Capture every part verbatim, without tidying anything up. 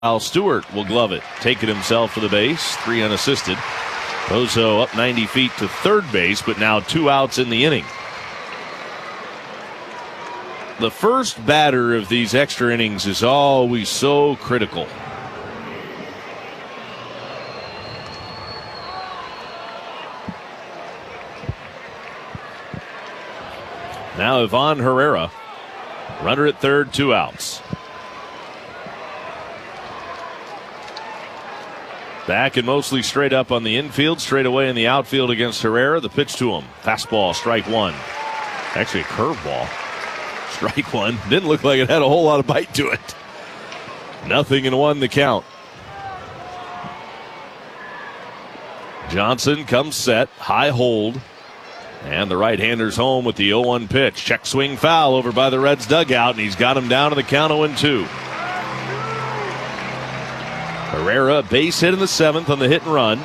Al Stewart will glove it, take it himself to the base, three unassisted. Bozo up ninety feet to third base, but now two outs in the inning. The first batter of these extra innings is always so critical. Now Ivan Herrera, runner at third, two outs. Back and mostly straight up on the infield, straight away in the outfield against Herrera. The pitch to him. Fastball, strike one. Actually a curveball. Strike one. Didn't look like it had a whole lot of bite to it. Nothing in one the count. Johnson comes set, high hold. And the right-hander's home with the oh one pitch. Check swing foul over by the Reds dugout, and he's got him down to the count oh two. Herrera, base hit in the seventh on the hit and run.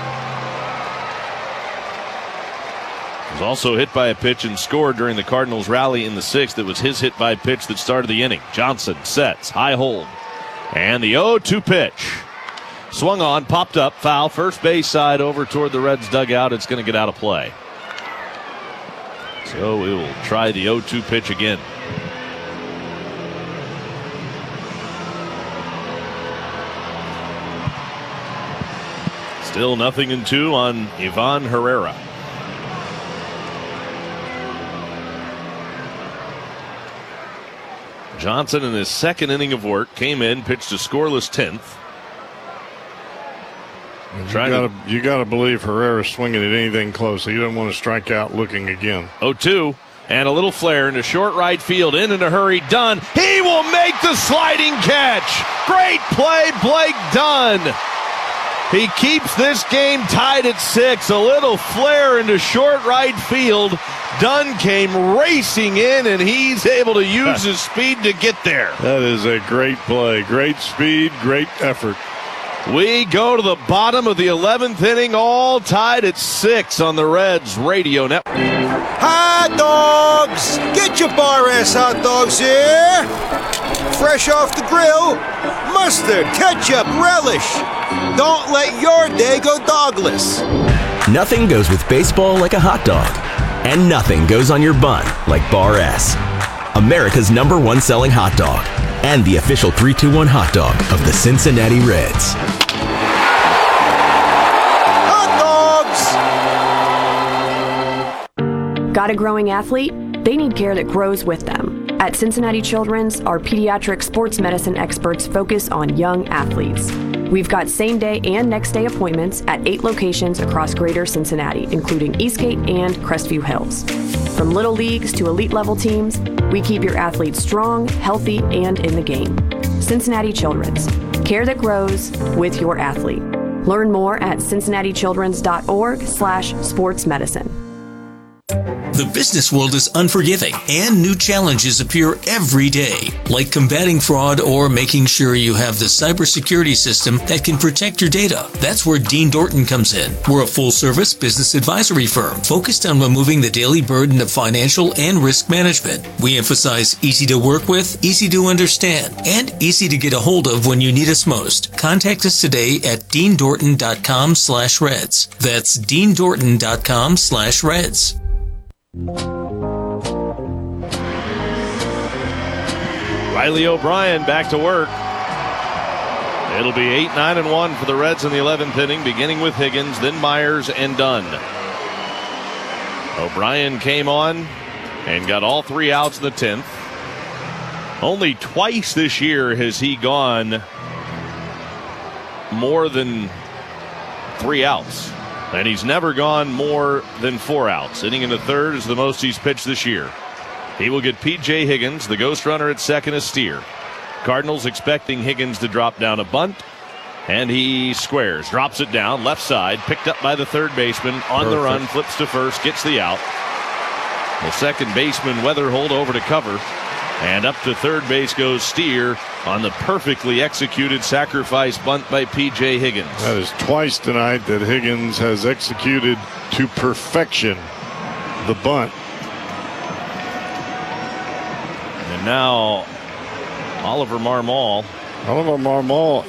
Was also hit by a pitch and scored during the Cardinals' rally in the sixth. It was his hit by pitch that started the inning. Johnson sets, high hold. And the oh two pitch. Swung on, popped up, foul, first base side over toward the Reds dugout. It's going to get out of play. So we will try the oh two pitch again. Still nothing in two on Ivan Herrera. Johnson in his second inning of work came in, pitched a scoreless tenth. You gotta, you gotta believe Herrera's swinging at anything close. He doesn't want to strike out looking again. oh two, and a little flare into short right field. In in a hurry, Dunn. He will make the sliding catch. Great play, Blake Dunn. He keeps this game tied at six. A little flare into short right field. Dunn came racing in, and he's able to use his speed to get there. That is a great play. Great speed, great effort. We go to the bottom of the eleventh inning, all tied at six on the Reds Radio Network. Hot dogs! Get your Bar S hot dogs here! Fresh off the grill, mustard, ketchup, relish. Don't let your day go dogless. Nothing goes with baseball like a hot dog. And nothing goes on your bun like Bar S. America's number one selling hot dog. And the official three two one hot dog of the Cincinnati Reds. Hot dogs! Got a growing athlete? They need care that grows with them. At Cincinnati Children's, our pediatric sports medicine experts focus on young athletes. We've got same-day and next-day appointments at eight locations across greater Cincinnati, including Eastgate and Crestview Hills. From little leagues to elite-level teams, we keep your athletes strong, healthy, and in the game. Cincinnati Children's. Care that grows with your athlete. Learn more at cincinnatichildrens.org slash sports medicine. The business world is unforgiving, and new challenges appear every day, like combating fraud or making sure you have the cybersecurity system that can protect your data. That's where Dean Dorton comes in. We're a full-service business advisory firm focused on removing the daily burden of financial and risk management. We emphasize easy to work with, easy to understand, and easy to get a hold of when you need us most. Contact us today at deandorton.com slash reds. That's deandorton.com slash reds. Riley O'Brien back to work. It'll be eight nine and one for the Reds in the eleventh inning, beginning with Higgins, then Myers and Dunn. O'Brien came on and got all three outs in the tenth. Only twice this year has he gone more than three outs. And he's never gone more than four outs. Inning in the third is the most he's pitched this year. He will get P J Higgins, the ghost runner at second, a steer. Cardinals expecting Higgins to drop down a bunt. And he squares, drops it down, left side, picked up by the third baseman, on Perfect. The run, flips to first, gets the out. The second baseman, Weatherhold, over to cover. And up to third base goes Steer on the perfectly executed sacrifice bunt by P J Higgins. That is twice tonight that Higgins has executed to perfection the bunt. And now Oliver Marmol Oliver Marmol